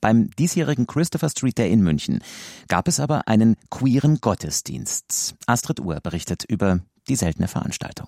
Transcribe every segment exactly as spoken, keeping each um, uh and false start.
Beim diesjährigen Christopher Street Day in München gab es aber einen queeren Gottesdienst. Astrid Uhr berichtet über die seltene Veranstaltung.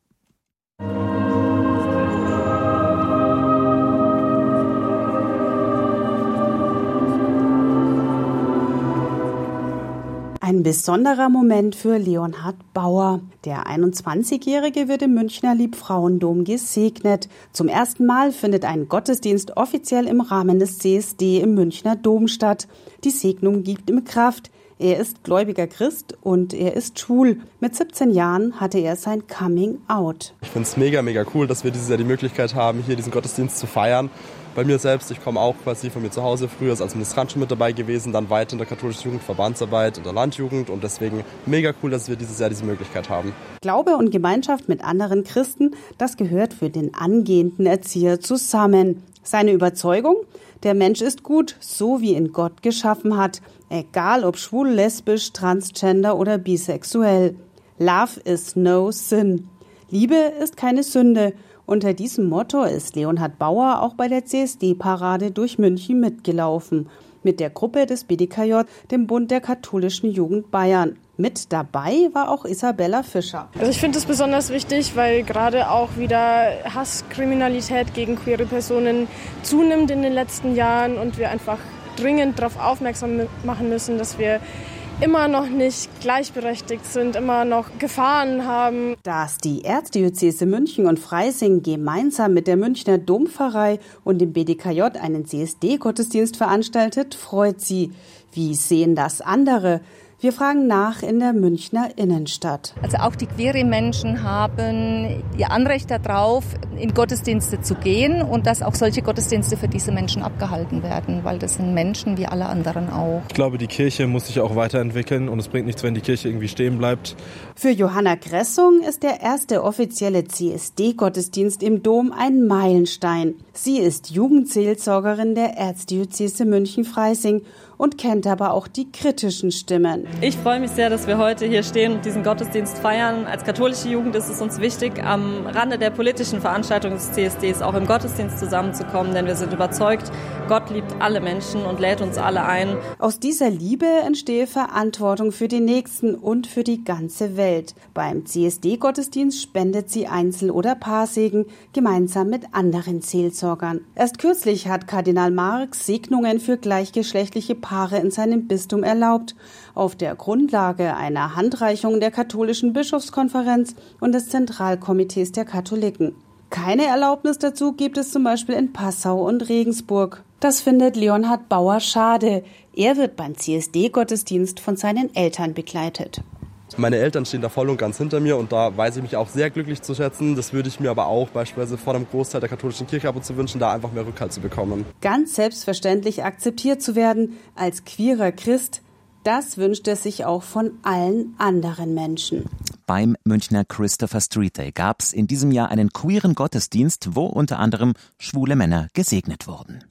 Ein besonderer Moment für Leonhard Bauer. Der einundzwanzigjährige wird im Münchner Liebfrauendom gesegnet. Zum ersten Mal findet ein Gottesdienst offiziell im Rahmen des C S D im Münchner Dom statt. Die Segnung gibt ihm Kraft. Er ist gläubiger Christ und er ist schwul. Mit siebzehn Jahren hatte er sein Coming Out. Ich finde es mega, mega cool, dass wir dieses Jahr die Möglichkeit haben, hier diesen Gottesdienst zu feiern. Bei mir selbst, ich komme auch quasi von mir zu Hause, früher als Ministrant schon mit dabei gewesen, dann weiter in der katholischen Jugendverbandsarbeit, in der Landjugend und deswegen mega cool, dass wir dieses Jahr diese Möglichkeit haben. Glaube und Gemeinschaft mit anderen Christen, das gehört für den angehenden Erzieher zusammen. Seine Überzeugung? Der Mensch ist gut, so wie ihn Gott geschaffen hat, egal ob schwul, lesbisch, transgender oder bisexuell. Love is no sin. Liebe ist keine Sünde. Unter diesem Motto ist Leonhard Bauer auch bei der C S D-Parade durch München mitgelaufen. Mit der Gruppe des B D K J, dem Bund der katholischen Jugend Bayern. Mit dabei war auch Isabella Fischer. Also ich finde es besonders wichtig, weil gerade auch wieder Hasskriminalität gegen queere Personen zunimmt in den letzten Jahren und wir einfach dringend darauf aufmerksam machen müssen, dass wir immer noch nicht gleichberechtigt sind, immer noch Gefahren haben. Dass die Erzdiözese München und Freising gemeinsam mit der Münchner Dompfarrei und dem B D K J einen C S D-Gottesdienst veranstaltet, freut sie. Wie sehen das andere? Wir fragen nach in der Münchner Innenstadt. Also auch die queere Menschen haben ihr Anrecht darauf, in Gottesdienste zu gehen und dass auch solche Gottesdienste für diese Menschen abgehalten werden, weil das sind Menschen wie alle anderen auch. Ich glaube, die Kirche muss sich auch weiterentwickeln und es bringt nichts, wenn die Kirche irgendwie stehen bleibt. Für Johanna Gressung ist der erste offizielle C S D-Gottesdienst im Dom ein Meilenstein. Sie ist Jugendseelsorgerin der Erzdiözese München-Freising und kennt aber auch die kritischen Stimmen. Ich freue mich sehr, dass wir heute hier stehen und diesen Gottesdienst feiern. Als katholische Jugend ist es uns wichtig, am Rande der politischen Veranstaltung des C S Ds auch im Gottesdienst zusammenzukommen, denn wir sind überzeugt, Gott liebt alle Menschen und lädt uns alle ein. Aus dieser Liebe entstehe Verantwortung für den Nächsten und für die ganze Welt. Beim C S D-Gottesdienst spendet sie Einzel- oder Paarsegen gemeinsam mit anderen Seelsorgern. Erst kürzlich hat Kardinal Marx Segnungen für gleichgeschlechtliche Paare in seinem Bistum erlaubt, auf der Grundlage einer Handreichung der katholischen Bischofskonferenz und des Zentralkomitees der Katholiken. Keine Erlaubnis dazu gibt es zum Beispiel in Passau und Regensburg. Das findet Leonhard Bauer schade. Er wird beim C S D-Gottesdienst von seinen Eltern begleitet. Meine Eltern stehen da voll und ganz hinter mir und da weiß ich mich auch sehr glücklich zu schätzen. Das würde ich mir aber auch beispielsweise vor dem Großteil der katholischen Kirche ab und zu wünschen, da einfach mehr Rückhalt zu bekommen. Ganz selbstverständlich akzeptiert zu werden als queerer Christ, das wünscht er sich auch von allen anderen Menschen. Beim Münchner Christopher Street Day gab es in diesem Jahr einen queeren Gottesdienst, wo unter anderem schwule Männer gesegnet wurden.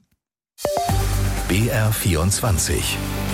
B R vierundzwanzig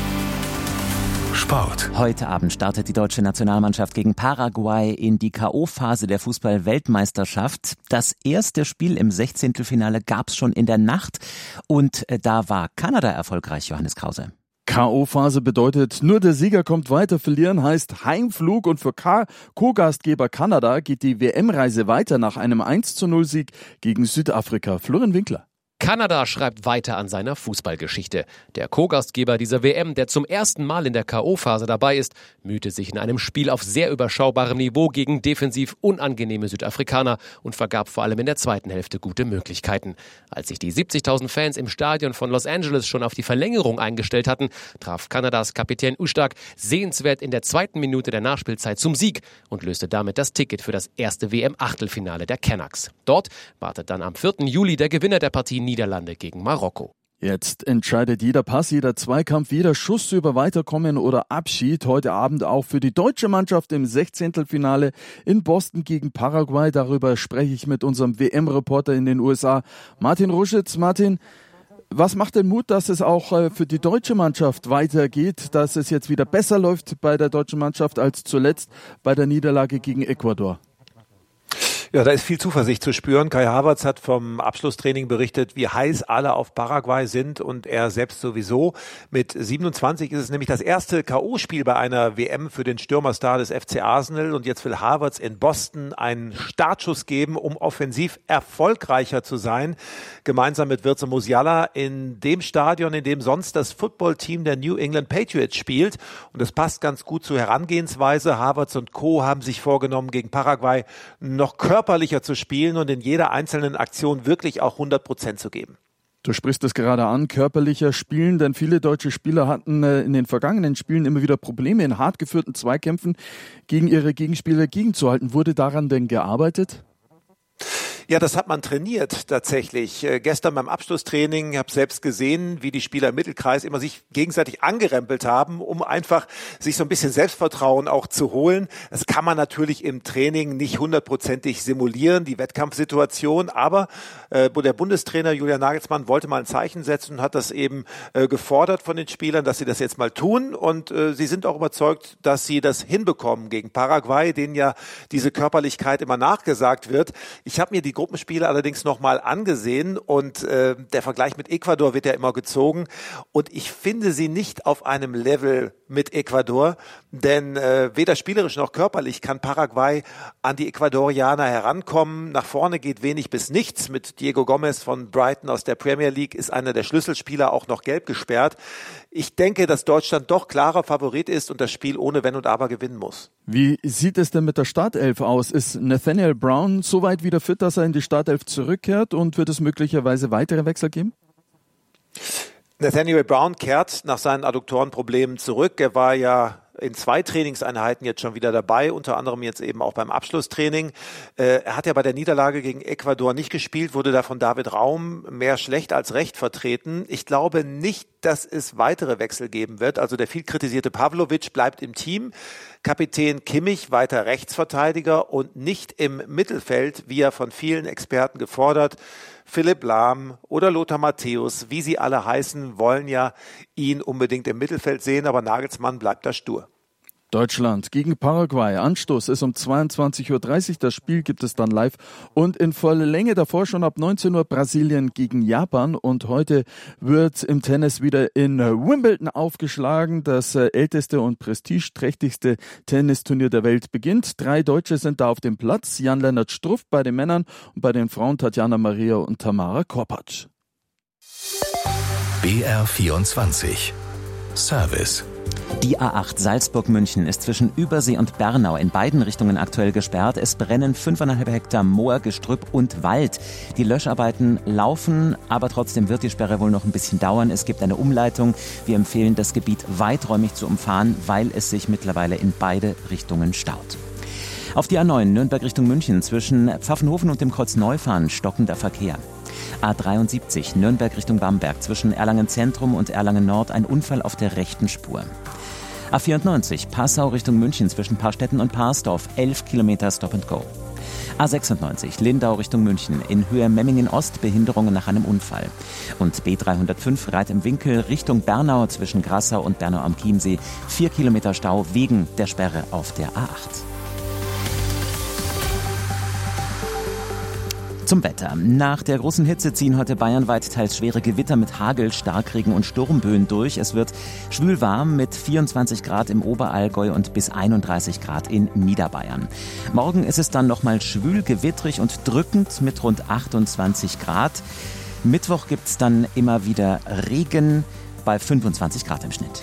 Sport. Heute Abend startet die deutsche Nationalmannschaft gegen Paraguay in die K O-Phase der Fußball-Weltmeisterschaft. Das erste Spiel im Sechzehntelfinale gab es schon in der Nacht und da war Kanada erfolgreich, Johannes Krause. K O-Phase bedeutet, nur der Sieger kommt weiter, verlieren heißt Heimflug und für K- Co-Gastgeber Kanada geht die W M-Reise weiter nach einem eins zu null Sieg gegen Südafrika. Florian Winkler. Kanada schreibt weiter an seiner Fußballgeschichte. Der Co-Gastgeber dieser W M, der zum ersten Mal in der K O-Phase dabei ist, mühte sich in einem Spiel auf sehr überschaubarem Niveau gegen defensiv unangenehme Südafrikaner und vergab vor allem in der zweiten Hälfte gute Möglichkeiten. Als sich die siebzigtausend Fans im Stadion von Los Angeles schon auf die Verlängerung eingestellt hatten, traf Kanadas Kapitän Ustak sehenswert in der zweiten Minute der Nachspielzeit zum Sieg und löste damit das Ticket für das erste W M-Achtelfinale der Canucks. Dort wartet dann am vierten Juli der Gewinner der Partie Niederlande gegen Marokko. Jetzt entscheidet jeder Pass, jeder Zweikampf, jeder Schuss über Weiterkommen oder Abschied. Heute Abend auch für die deutsche Mannschaft im Sechzehntelfinale in Boston gegen Paraguay. Darüber spreche ich mit unserem W M-Reporter in den U S A, Martin Ruschitz. Martin, was macht denn Mut, dass es auch für die deutsche Mannschaft weitergeht, dass es jetzt wieder besser läuft bei der deutschen Mannschaft als zuletzt bei der Niederlage gegen Ecuador? Ja, da ist viel Zuversicht zu spüren. Kai Havertz hat vom Abschlusstraining berichtet, wie heiß alle auf Paraguay sind und er selbst sowieso. Mit siebenundzwanzig ist es nämlich das erste K O-Spiel bei einer W M für den Stürmerstar des F C Arsenal und jetzt will Havertz in Boston einen Startschuss geben, um offensiv erfolgreicher zu sein. Gemeinsam mit Virgil Musiala in dem Stadion, in dem sonst das Footballteam der New England Patriots spielt. Und das passt ganz gut zur Herangehensweise. Havertz und Co. haben sich vorgenommen, gegen Paraguay noch körperlicher zu spielen und in jeder einzelnen Aktion wirklich auch hundert Prozent zu geben. Du sprichst es gerade an, körperlicher spielen, denn viele deutsche Spieler hatten in den vergangenen Spielen immer wieder Probleme in hart geführten Zweikämpfen gegen ihre Gegenspieler gegenzuhalten. Wurde daran denn gearbeitet? Ja, das hat man trainiert tatsächlich. Äh, gestern beim Abschlusstraining, ich habe selbst gesehen, wie die Spieler im Mittelkreis immer sich gegenseitig angerempelt haben, um einfach sich so ein bisschen Selbstvertrauen auch zu holen. Das kann man natürlich im Training nicht hundertprozentig simulieren, die Wettkampfsituation, aber äh, der Bundestrainer Julian Nagelsmann wollte mal ein Zeichen setzen und hat das eben äh, gefordert von den Spielern, dass sie das jetzt mal tun und äh, sie sind auch überzeugt, dass sie das hinbekommen gegen Paraguay, denen ja diese Körperlichkeit immer nachgesagt wird. Ich habe mir die Gruppenspiele allerdings nochmal angesehen und äh, der Vergleich mit Ecuador wird ja immer gezogen und ich finde sie nicht auf einem Level mit Ecuador, denn äh, weder spielerisch noch körperlich kann Paraguay an die Ecuadorianer herankommen. Nach vorne geht wenig bis nichts. Mit Diego Gomez von Brighton aus der Premier League ist einer der Schlüsselspieler auch noch gelb gesperrt. Ich denke, dass Deutschland doch klarer Favorit ist und das Spiel ohne Wenn und Aber gewinnen muss. Wie sieht es denn mit der Startelf aus? Ist Nathaniel Brown so weit wieder fit, dass er in die Startelf zurückkehrt und wird es möglicherweise weitere Wechsel geben? Nathaniel Brown kehrt nach seinen Adduktorenproblemen zurück. Er war ja in zwei Trainingseinheiten jetzt schon wieder dabei, unter anderem jetzt eben auch beim Abschlusstraining. Äh, er hat ja bei der Niederlage gegen Ecuador nicht gespielt, wurde da von David Raum mehr schlecht als recht vertreten. Ich glaube nicht, dass es weitere Wechsel geben wird. Also der viel kritisierte Pavlovic bleibt im Team. Kapitän Kimmich weiter Rechtsverteidiger und nicht im Mittelfeld, wie er von vielen Experten gefordert. Philipp Lahm oder Lothar Matthäus, wie sie alle heißen, wollen ja ihn unbedingt im Mittelfeld sehen, aber Nagelsmann bleibt da stur. Deutschland gegen Paraguay. Anstoß ist um zweiundzwanzig Uhr dreißig. Das Spiel gibt es dann live und in voller Länge. Davor schon ab neunzehn Uhr Brasilien gegen Japan. Und heute wird im Tennis wieder in Wimbledon aufgeschlagen. Das älteste und prestigeträchtigste Tennisturnier der Welt beginnt. Drei Deutsche sind da auf dem Platz. Jan-Lennart Struff bei den Männern und bei den Frauen Tatjana Maria und Tamara Korpatsch. B R vierundzwanzig Service. Die A acht Salzburg-München ist zwischen Übersee und Bernau in beiden Richtungen aktuell gesperrt. Es brennen fünfeinhalb Hektar Moor, Gestrüpp und Wald. Die Löscharbeiten laufen, aber trotzdem wird die Sperre wohl noch ein bisschen dauern. Es gibt eine Umleitung. Wir empfehlen, das Gebiet weiträumig zu umfahren, weil es sich mittlerweile in beide Richtungen staut. Auf die A neun Nürnberg Richtung München zwischen Pfaffenhofen und dem Kreuz Neufahren stockender Verkehr. A dreiundsiebzig Nürnberg Richtung Bamberg zwischen Erlangen Zentrum und Erlangen Nord ein Unfall auf der rechten Spur. A vierundneunzig Passau Richtung München zwischen Parstetten und Parsdorf elf Kilometer Stop and Go. A sechsundneunzig Lindau Richtung München in Höhe Memmingen Ost Behinderungen nach einem Unfall. Und B dreihundertfünf Reit im Winkel Richtung Bernau zwischen Grassau und Bernau am Chiemsee vier Kilometer Stau wegen der Sperre auf der A acht. Zum Wetter. Nach der großen Hitze ziehen heute bayernweit teils schwere Gewitter mit Hagel, Starkregen und Sturmböen durch. Es wird schwül warm mit vierundzwanzig Grad im Oberallgäu und bis einunddreißig Grad in Niederbayern. Morgen ist es dann nochmal schwül, gewittrig und drückend mit rund achtundzwanzig Grad. Mittwoch gibt es dann immer wieder Regen bei fünfundzwanzig Grad im Schnitt.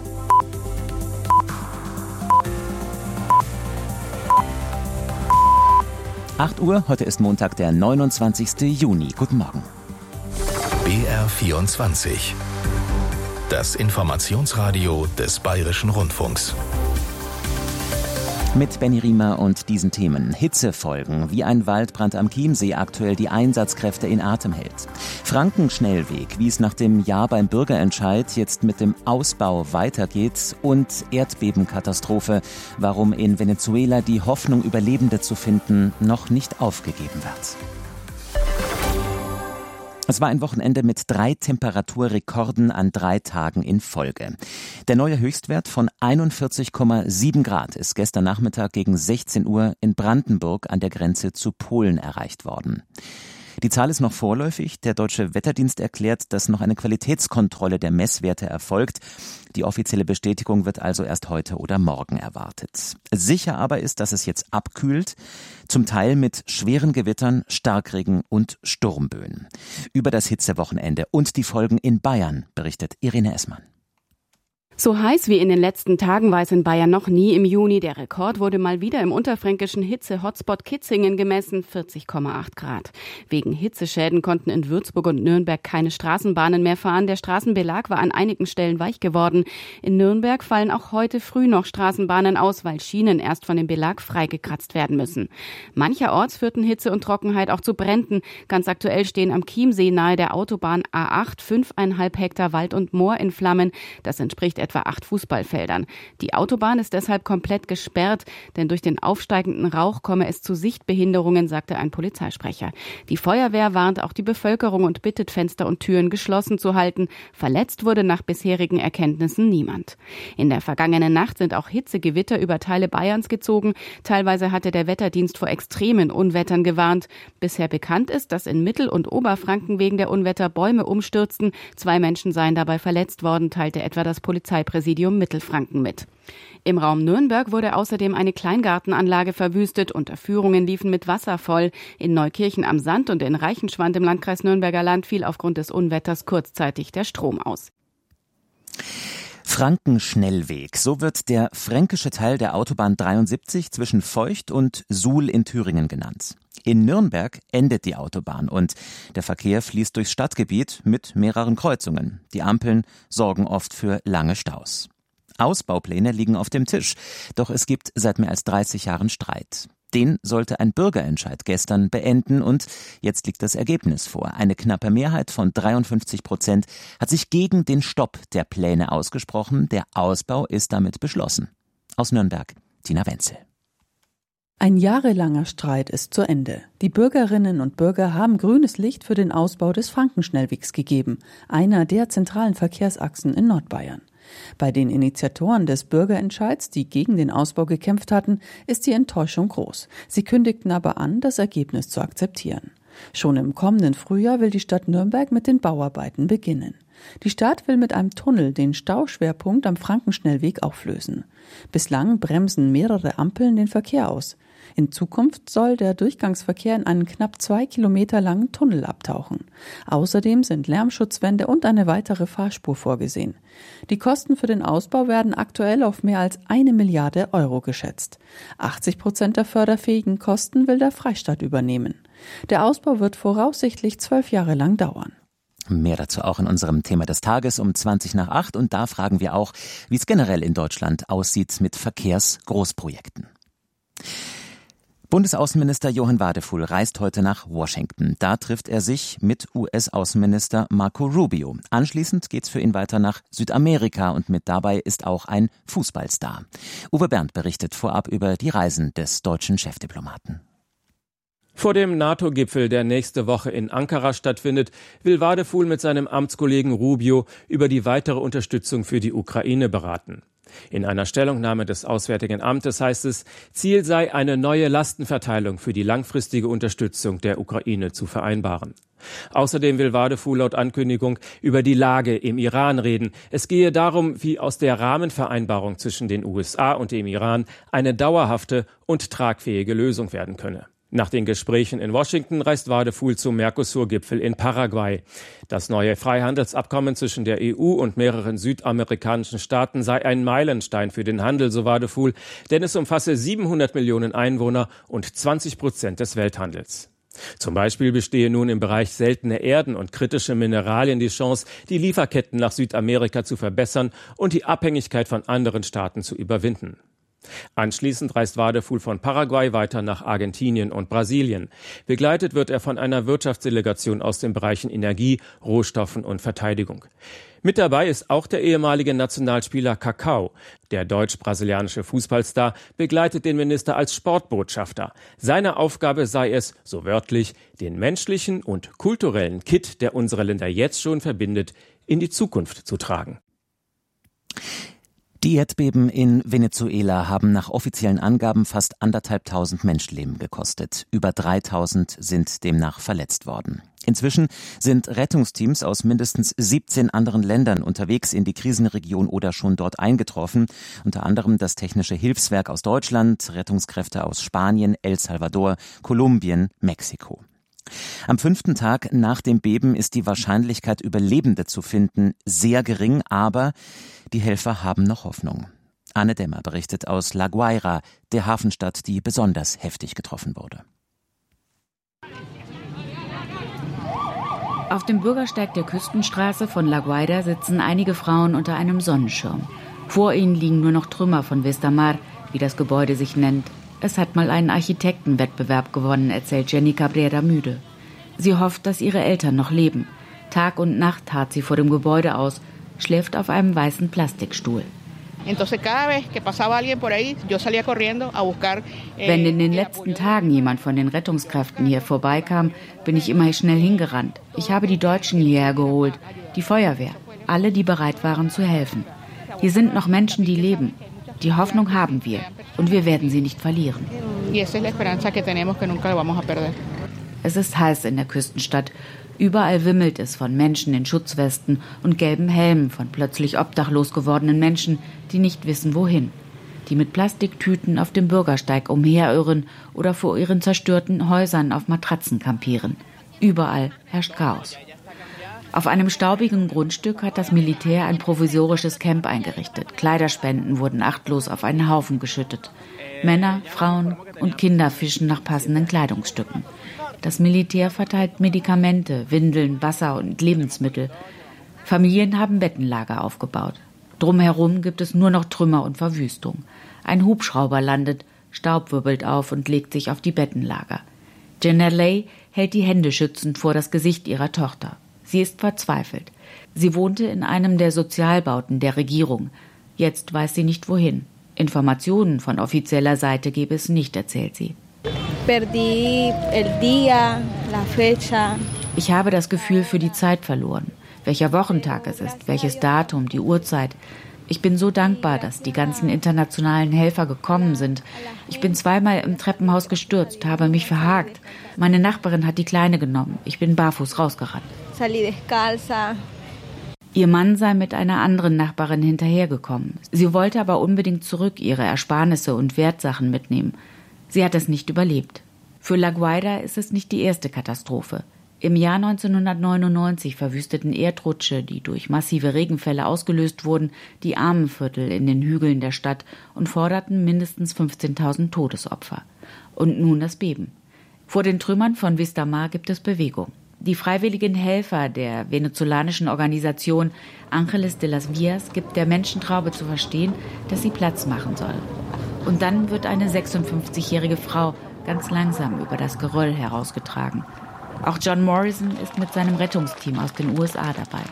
acht Uhr, heute ist Montag, der neunundzwanzigsten Juni. Guten Morgen. B R vierundzwanzig. Das Informationsradio des Bayerischen Rundfunks. Mit Benny Riemer und diesen Themen. Hitzefolgen, wie ein Waldbrand am Chiemsee aktuell die Einsatzkräfte in Atem hält. Frankenschnellweg, wie es nach dem Ja beim Bürgerentscheid jetzt mit dem Ausbau weitergeht. Und Erdbebenkatastrophe, warum in Venezuela die Hoffnung, Überlebende zu finden, noch nicht aufgegeben wird. Es war ein Wochenende mit drei Temperaturrekorden an drei Tagen in Folge. Der neue Höchstwert von einundvierzig Komma sieben Grad ist gestern Nachmittag gegen sechzehn Uhr in Brandenburg an der Grenze zu Polen erreicht worden. Die Zahl ist noch vorläufig. Der Deutsche Wetterdienst erklärt, dass noch eine Qualitätskontrolle der Messwerte erfolgt. Die offizielle Bestätigung wird also erst heute oder morgen erwartet. Sicher aber ist, dass es jetzt abkühlt, zum Teil mit schweren Gewittern, Starkregen und Sturmböen. Über das Hitzewochenende und die Folgen in Bayern berichtet Irene Essmann. So heiß wie in den letzten Tagen war es in Bayern noch nie im Juni. Der Rekord wurde mal wieder im unterfränkischen Hitze-Hotspot Kitzingen gemessen, vierzig Komma acht Grad. Wegen Hitzeschäden konnten in Würzburg und Nürnberg keine Straßenbahnen mehr fahren. Der Straßenbelag war an einigen Stellen weich geworden. In Nürnberg fallen auch heute früh noch Straßenbahnen aus, weil Schienen erst von dem Belag freigekratzt werden müssen. Mancherorts führten Hitze und Trockenheit auch zu Bränden. Ganz aktuell stehen am Chiemsee nahe der Autobahn A acht fünfeinhalb Hektar Wald und Moor in Flammen. Das entspricht etwa acht Fußballfeldern. Die Autobahn ist deshalb komplett gesperrt, denn durch den aufsteigenden Rauch komme es zu Sichtbehinderungen, sagte ein Polizeisprecher. Die Feuerwehr warnt auch die Bevölkerung und bittet, Fenster und Türen geschlossen zu halten. Verletzt wurde nach bisherigen Erkenntnissen niemand. In der vergangenen Nacht sind auch Hitzegewitter über Teile Bayerns gezogen. Teilweise hatte der Wetterdienst vor extremen Unwettern gewarnt. Bisher bekannt ist, dass in Mittel- und Oberfranken wegen der Unwetter Bäume umstürzten. Zwei Menschen seien dabei verletzt worden, teilte etwa das Polizeipräsidium Mittelfranken mit. Im Raum Nürnberg wurde außerdem eine Kleingartenanlage verwüstet. Unterführungen liefen mit Wasser voll. In Neukirchen am Sand und in Reichenschwand im Landkreis Nürnberger Land fiel aufgrund des Unwetters kurzzeitig der Strom aus. Frankenschnellweg, so wird der fränkische Teil der Autobahn dreiundsiebzig zwischen Feucht und Suhl in Thüringen genannt. In Nürnberg endet die Autobahn und der Verkehr fließt durchs Stadtgebiet mit mehreren Kreuzungen. Die Ampeln sorgen oft für lange Staus. Ausbaupläne liegen auf dem Tisch, doch es gibt seit mehr als dreißig Jahren Streit. Den sollte ein Bürgerentscheid gestern beenden und jetzt liegt das Ergebnis vor. Eine knappe Mehrheit von dreiundfünfzig Prozent hat sich gegen den Stopp der Pläne ausgesprochen. Der Ausbau ist damit beschlossen. Aus Nürnberg, Tina Wenzel. Ein jahrelanger Streit ist zu Ende. Die Bürgerinnen und Bürger haben grünes Licht für den Ausbau des Frankenschnellwegs gegeben, einer der zentralen Verkehrsachsen in Nordbayern. Bei den Initiatoren des Bürgerentscheids, die gegen den Ausbau gekämpft hatten, ist die Enttäuschung groß. Sie kündigten aber an, das Ergebnis zu akzeptieren. Schon im kommenden Frühjahr will die Stadt Nürnberg mit den Bauarbeiten beginnen. Die Stadt will mit einem Tunnel den Stauschwerpunkt am Frankenschnellweg auflösen. Bislang bremsen mehrere Ampeln den Verkehr aus. In Zukunft soll der Durchgangsverkehr in einen knapp zwei Kilometer langen Tunnel abtauchen. Außerdem sind Lärmschutzwände und eine weitere Fahrspur vorgesehen. Die Kosten für den Ausbau werden aktuell auf mehr als eine Milliarde Euro geschätzt. achtzig Prozent der förderfähigen Kosten will der Freistaat übernehmen. Der Ausbau wird voraussichtlich zwölf Jahre lang dauern. Mehr dazu auch in unserem Thema des Tages um zwanzig nach acht. Und da fragen wir auch, wie es generell in Deutschland aussieht mit Verkehrsgroßprojekten. Bundesaußenminister Johann Wadefuhl reist heute nach Washington. Da trifft er sich mit U S-Außenminister Marco Rubio. Anschließend geht's für ihn weiter nach Südamerika und mit dabei ist auch ein Fußballstar. Uwe Berndt berichtet vorab über die Reisen des deutschen Chefdiplomaten. Vor dem NATO-Gipfel, der nächste Woche in Ankara stattfindet, will Wadefuhl mit seinem Amtskollegen Rubio über die weitere Unterstützung für die Ukraine beraten. In einer Stellungnahme des Auswärtigen Amtes heißt es, Ziel sei, eine neue Lastenverteilung für die langfristige Unterstützung der Ukraine zu vereinbaren. Außerdem will Wadefuhl laut Ankündigung über die Lage im Iran reden. Es gehe darum, wie aus der Rahmenvereinbarung zwischen den U S A und dem Iran eine dauerhafte und tragfähige Lösung werden könne. Nach den Gesprächen in Washington reist Wadefuhl zum Mercosur-Gipfel in Paraguay. Das neue Freihandelsabkommen zwischen der E U und mehreren südamerikanischen Staaten sei ein Meilenstein für den Handel, so Wadefuhl, denn es umfasse siebenhundert Millionen Einwohner und zwanzig Prozent des Welthandels. Zum Beispiel bestehe nun im Bereich seltene Erden und kritische Mineralien die Chance, die Lieferketten nach Südamerika zu verbessern und die Abhängigkeit von anderen Staaten zu überwinden. Anschließend reist Wadefuhl von Paraguay weiter nach Argentinien und Brasilien. Begleitet wird er von einer Wirtschaftsdelegation aus den Bereichen Energie, Rohstoffen und Verteidigung. Mit dabei ist auch der ehemalige Nationalspieler Kaká. Der deutsch-brasilianische Fußballstar begleitet den Minister als Sportbotschafter. Seine Aufgabe sei es, so wörtlich, den menschlichen und kulturellen Kitt, der unsere Länder jetzt schon verbindet, in die Zukunft zu tragen. Die Erdbeben in Venezuela haben nach offiziellen Angaben fast anderthalbtausend Menschenleben gekostet. Über dreitausend sind demnach verletzt worden. Inzwischen sind Rettungsteams aus mindestens siebzehn anderen Ländern unterwegs in die Krisenregion oder schon dort eingetroffen. Unter anderem das Technische Hilfswerk aus Deutschland, Rettungskräfte aus Spanien, El Salvador, Kolumbien, Mexiko. Am fünften Tag nach dem Beben ist die Wahrscheinlichkeit, Überlebende zu finden, sehr gering, aber die Helfer haben noch Hoffnung. Anne Dämmer berichtet aus La Guaira, der Hafenstadt, die besonders heftig getroffen wurde. Auf dem Bürgersteig der Küstenstraße von La Guaira sitzen einige Frauen unter einem Sonnenschirm. Vor ihnen liegen nur noch Trümmer von Vistamar, wie das Gebäude sich nennt. Es hat mal einen Architektenwettbewerb gewonnen, erzählt Jenny Cabrera müde. Sie hofft, dass ihre Eltern noch leben. Tag und Nacht harrt sie vor dem Gebäude aus, schläft auf einem weißen Plastikstuhl. Wenn in den letzten Tagen jemand von den Rettungskräften hier vorbeikam, bin ich immer schnell hingerannt. Ich habe die Deutschen hierher geholt, die Feuerwehr, alle, die bereit waren zu helfen. Hier sind noch Menschen, die leben. Die Hoffnung haben wir und wir werden sie nicht verlieren. Es ist heiß in der Küstenstadt. Überall wimmelt es von Menschen in Schutzwesten und gelben Helmen, von plötzlich obdachlos gewordenen Menschen, die nicht wissen, wohin. Die mit Plastiktüten auf dem Bürgersteig umherirren oder vor ihren zerstörten Häusern auf Matratzen kampieren. Überall herrscht Chaos. Auf einem staubigen Grundstück hat das Militär ein provisorisches Camp eingerichtet. Kleiderspenden wurden achtlos auf einen Haufen geschüttet. Männer, Frauen und Kinder fischen nach passenden Kleidungsstücken. Das Militär verteilt Medikamente, Windeln, Wasser und Lebensmittel. Familien haben Bettenlager aufgebaut. Drumherum gibt es nur noch Trümmer und Verwüstung. Ein Hubschrauber landet, Staub wirbelt auf und legt sich auf die Bettenlager. Jenna hält die Hände schützend vor das Gesicht ihrer Tochter. Sie ist verzweifelt. Sie wohnte in einem der Sozialbauten der Regierung. Jetzt weiß sie nicht wohin. Informationen von offizieller Seite gebe es nicht, erzählt sie. Ich habe das Gefühl für die Zeit verloren. Welcher Wochentag es ist, welches Datum, die Uhrzeit. Ich bin so dankbar, dass die ganzen internationalen Helfer gekommen sind. Ich bin zweimal im Treppenhaus gestürzt, habe mich verhakt. Meine Nachbarin hat die Kleine genommen. Ich bin barfuß rausgerannt. Ihr Mann sei mit einer anderen Nachbarin hinterhergekommen. Sie wollte aber unbedingt zurück ihre Ersparnisse und Wertsachen mitnehmen. Sie hat es nicht überlebt. Für La Guaira ist es nicht die erste Katastrophe. Im Jahr neunzehnhundertneunundneunzig verwüsteten Erdrutsche, die durch massive Regenfälle ausgelöst wurden, die Armenviertel in den Hügeln der Stadt und forderten mindestens fünfzehntausend Todesopfer. Und nun das Beben. Vor den Trümmern von Vistamar gibt es Bewegung. Die freiwilligen Helfer der venezolanischen Organisation Ángeles de las Vías gibt der Menschentraube zu verstehen, dass sie Platz machen soll. Und dann wird eine sechsundfünfzigjährige Frau ganz langsam über das Geröll herausgetragen. Auch John Morrison ist mit seinem Rettungsteam aus den U S A dabei.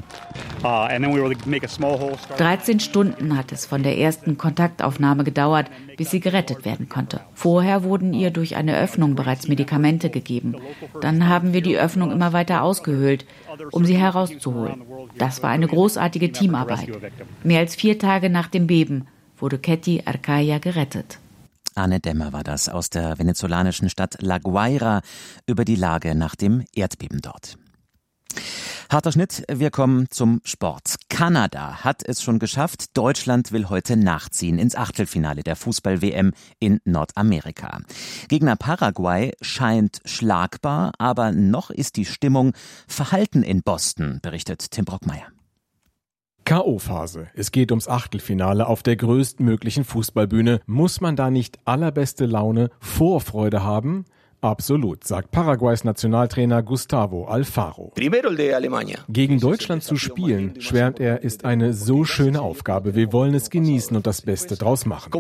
dreizehn Stunden hat es von der ersten Kontaktaufnahme gedauert, bis sie gerettet werden konnte. Vorher wurden ihr durch eine Öffnung bereits Medikamente gegeben. Dann haben wir die Öffnung immer weiter ausgehöhlt, um sie herauszuholen. Das war eine großartige Teamarbeit. Mehr als vier Tage nach dem Beben wurde Ketty Arcaya gerettet. Anne Dämmer war das aus der venezolanischen Stadt La Guaira über die Lage nach dem Erdbeben dort. Harter Schnitt, wir kommen zum Sport. Kanada hat es schon geschafft. Deutschland will heute nachziehen ins Achtelfinale der Fußball-W M in Nordamerika. Gegner Paraguay scheint schlagbar, aber noch ist die Stimmung verhalten in Boston, berichtet Tim Brockmeier. K O-Phase. Es geht ums Achtelfinale auf der größtmöglichen Fußballbühne. Muss man da nicht allerbeste Laune, Vorfreude haben? Absolut, sagt Paraguays Nationaltrainer Gustavo Alfaro. Gegen Deutschland zu spielen, schwärmt er, ist eine so schöne Aufgabe. Wir wollen es genießen und das Beste draus machen.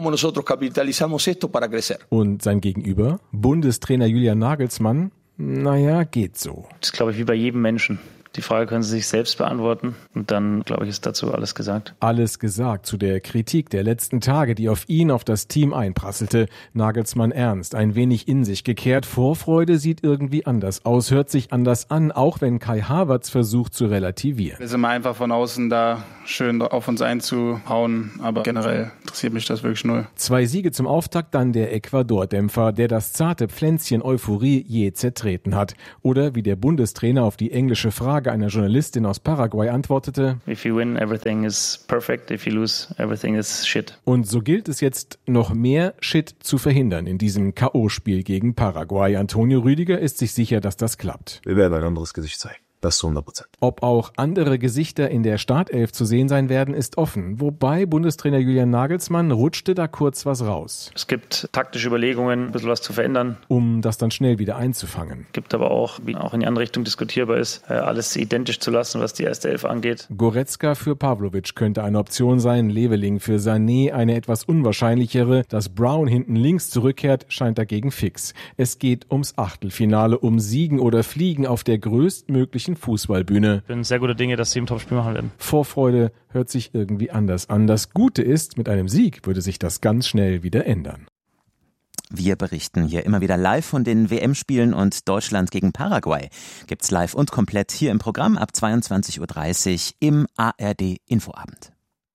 Und sein Gegenüber, Bundestrainer Julian Nagelsmann, naja, geht so. Das ist, glaube ich, wie bei jedem Menschen. Die Frage können Sie sich selbst beantworten und dann, glaube ich, ist dazu alles gesagt. Alles gesagt zu der Kritik der letzten Tage, die auf ihn, auf das Team einprasselte. Nagelsmann ernst, ein wenig in sich gekehrt. Vorfreude sieht irgendwie anders aus, hört sich anders an, auch wenn Kai Havertz versucht zu relativieren. Wir sind mal einfach von außen da schön auf uns einzuhauen, aber generell interessiert mich das wirklich null. Zwei Siege zum Auftakt, dann der Ecuador-Dämpfer, der das zarte Pflänzchen Euphorie je zertreten hat. Oder wie der Bundestrainer auf die englische Frage einer Journalistin aus Paraguay antwortete: If you win, everything is perfect. If you lose, everything is shit. Und so gilt es jetzt, noch mehr Shit zu verhindern in diesem K O-Spiel gegen Paraguay. Antonio Rüdiger ist sich sicher, dass das klappt. Wir werden ein anderes Gesicht zeigen. Das zu hundert Prozent. Ob auch andere Gesichter in der Startelf zu sehen sein werden, ist offen. Wobei Bundestrainer Julian Nagelsmann rutschte da kurz was raus. Es gibt taktische Überlegungen, ein bisschen was zu verändern. Um das dann schnell wieder einzufangen. Es gibt aber auch, wie auch in die andere Richtung diskutierbar ist, alles identisch zu lassen, was die erste Elf angeht. Goretzka für Pavlovic könnte eine Option sein, Leveling für Sané eine etwas unwahrscheinlichere. Dass Brown hinten links zurückkehrt, scheint dagegen fix. Es geht ums Achtelfinale, um Siegen oder Fliegen auf der größtmöglichen Fußballbühne. Ich bin sehr guter Dinge, dass sie im Topspiel machen werden. Vorfreude hört sich irgendwie anders an. Das Gute ist, mit einem Sieg würde sich das ganz schnell wieder ändern. Wir berichten hier immer wieder live von den W M-Spielen und Deutschland gegen Paraguay gibt's live und komplett hier im Programm ab zweiundzwanzig Uhr dreißig im A R D Infoabend.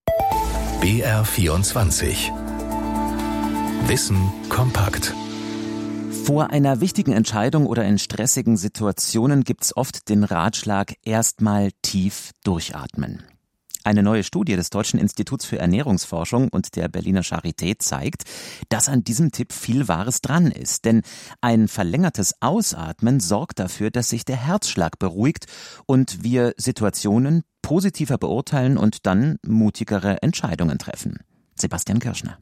B R vierundzwanzig. Wissen kompakt. Vor einer wichtigen Entscheidung oder in stressigen Situationen gibt's oft den Ratschlag, erstmal tief durchatmen. Eine neue Studie des Deutschen Instituts für Ernährungsforschung und der Berliner Charité zeigt, dass an diesem Tipp viel Wahres dran ist. Denn ein verlängertes Ausatmen sorgt dafür, dass sich der Herzschlag beruhigt und wir Situationen positiver beurteilen und dann mutigere Entscheidungen treffen. Sebastian Kirschner.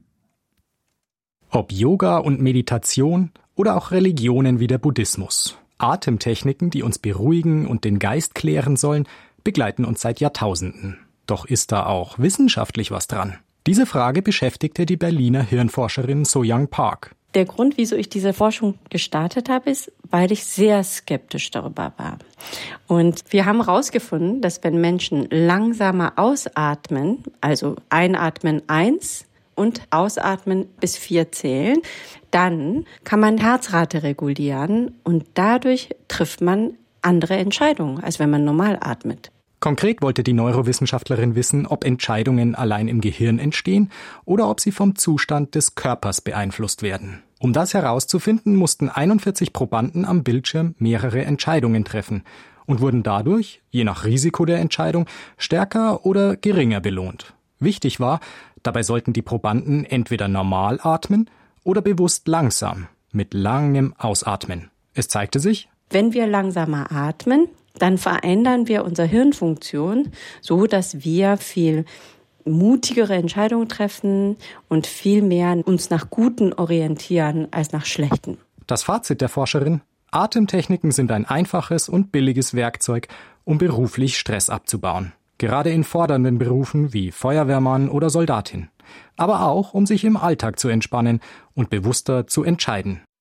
Ob Yoga und Meditation oder auch Religionen wie der Buddhismus. Atemtechniken, die uns beruhigen und den Geist klären sollen, begleiten uns seit Jahrtausenden. Doch ist da auch wissenschaftlich was dran? Diese Frage beschäftigte die Berliner Hirnforscherin So-Young Park. Der Grund, wieso ich diese Forschung gestartet habe, ist, weil ich sehr skeptisch darüber war. Und wir haben herausgefunden, dass wenn Menschen langsamer ausatmen, also einatmen eins und ausatmen bis vier zählen, dann kann man Herzrate regulieren und dadurch trifft man andere Entscheidungen, als wenn man normal atmet. Konkret wollte die Neurowissenschaftlerin wissen, ob Entscheidungen allein im Gehirn entstehen oder ob sie vom Zustand des Körpers beeinflusst werden. Um das herauszufinden, mussten einundvierzig Probanden am Bildschirm mehrere Entscheidungen treffen und wurden dadurch, je nach Risiko der Entscheidung, stärker oder geringer belohnt. Wichtig war, dabei sollten die Probanden entweder normal atmen oder bewusst langsam, mit langem Ausatmen. Es zeigte sich, wenn wir langsamer atmen, dann verändern wir unsere Hirnfunktion, so dass wir viel mutigere Entscheidungen treffen und viel mehr uns nach Guten orientieren als nach Schlechten. Das Fazit der Forscherin: Atemtechniken sind ein einfaches und billiges Werkzeug, um beruflich Stress abzubauen. Gerade in fordernden Berufen wie Feuerwehrmann oder Soldatin. Aber auch, um sich im Alltag zu entspannen und bewusster zu entscheiden.